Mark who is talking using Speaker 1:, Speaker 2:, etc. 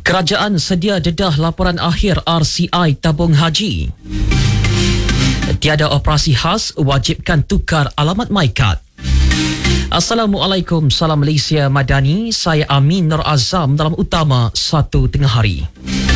Speaker 1: Kerajaan sedia dedah laporan akhir RCI tabung haji. Tiada operasi khas, wajibkan tukar alamat MyKad. Assalamualaikum, salam Malaysia Madani. Saya Amin Nur Azam dalam utama 1 tengah hari.